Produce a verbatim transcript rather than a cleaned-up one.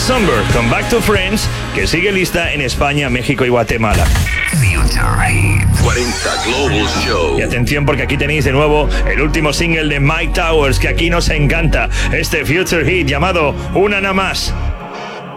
Songbird con Back to Friends, que sigue lista en España, México y Guatemala. cuarenta Global Show. Y atención, porque aquí tenéis de nuevo el último single de Mike Towers, que aquí nos encanta, este Future Hit llamado Una Nada Más.